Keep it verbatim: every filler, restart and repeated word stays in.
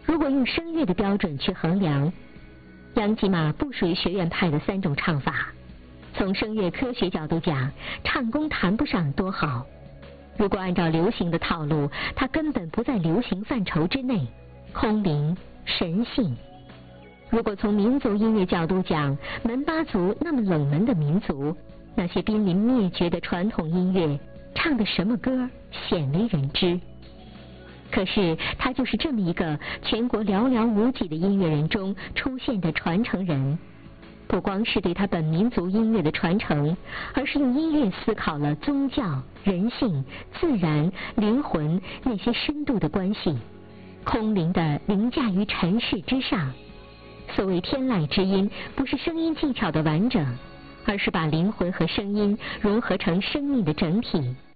如果用声乐的标准去衡量，杨吉玛不属于学院派的三种唱法。从声乐科学角度讲，唱功谈不上多好。如果按照流行的套路，它根本不在流行范畴之内，空灵神性。如果从民族音乐角度讲，门巴族那么冷门的民族，那些濒临灭绝的传统音乐唱的什么歌鲜为人知。可是他就是这么一个全国寥寥无几的音乐人中出现的传承人，不光是对他本民族音乐的传承，而是用音乐思考了宗教、人性、自然、灵魂那些深度的关系，空灵的凌驾于尘世之上。所谓天籁之音，不是声音技巧的完整，而是把灵魂和声音融合成生命的整体。